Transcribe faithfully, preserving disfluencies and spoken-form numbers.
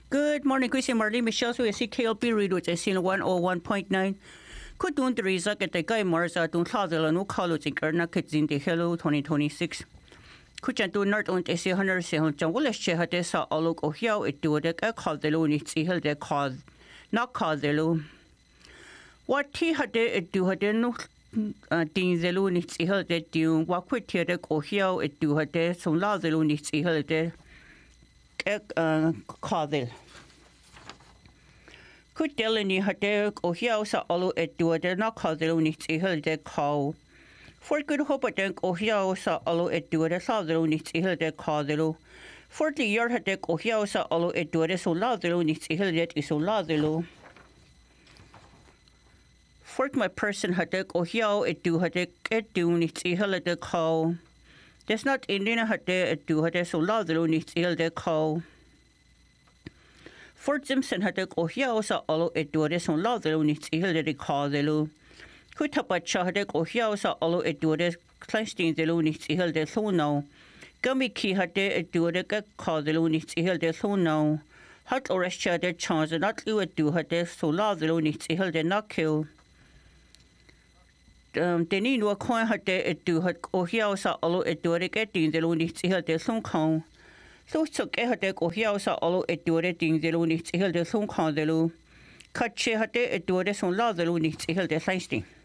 Good morning, Chrissy Marley Michelle. So, C K L P Radio, it's one oh one point nine. Could do the result at the guy Marza, don't call the no college in Kerna, in the Hello twenty twenty-six. Could you do not on a C hundred seven? John Willis had this all look of how it do it a call the loan, it's a the call, not call the loan. What he had it do had no things the loan, it's a hell that you walk quit here, go here, it do had there, so loud the loan, it's a hell there. Cardel. Could tell any hater or here sa all at do it not cardel needs a hill de cow. For good hope I think or here sa all at do it a southern needs a hill de cardelo. Forty year had deck or here sa all at do it so loud the needs a hill that is so loud the low. Fork my person had deck or here it do had deck at do needs a hill de cow. There's not Indian had there to had so loud the needs ill de cow. Fort Simpson had a go here also all it do it so loud the needs ill de call the loo. Could have a chat a go here also all it do it Kleinstein the loo needs ill de so now. Gummy key had there it do it get call the loo needs ill de so now. Hot or a chat a chance and not you would do had there so loud the loo needs ill de not kill. Um, the need no coin had it do had or here saw all it do it getting the lonely hill the song count. So took a had or here saw all it do it in the lonely hill the song count the loo. Cut she had it do it so loud the lonely hill the science.